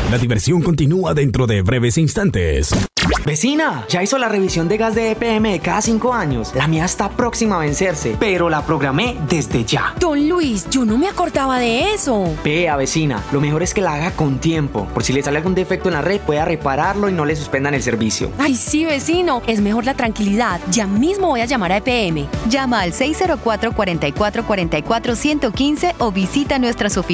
La diversión continúa dentro de breves instantes. Vecina, ya hizo la revisión de gas de EPM de cada 5 años. La mía está próxima a vencerse, pero la programé desde ya. Don Luis, yo no me acordaba de eso. Vea, vecina, lo mejor es que la haga con tiempo. Por si le sale algún defecto en la red, pueda repararlo y no le suspendan el servicio. Ay, sí, vecino, es mejor la tranquilidad. Ya mismo voy a llamar a EPM. Llama al 604-4444-115 o visita nuestras oficinas.